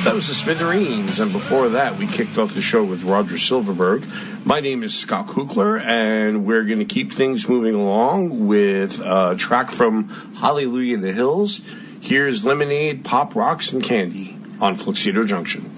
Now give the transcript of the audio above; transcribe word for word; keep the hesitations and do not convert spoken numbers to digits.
That was the Smithereens, and before that, we kicked off the show with Roger Silverberg. My name is Scott Kukler, and we're going to keep things moving along with a track from Hallelujah in the Hills. Here's Lemonade, Pop, Rocks, and Candy on Fluxido Junction.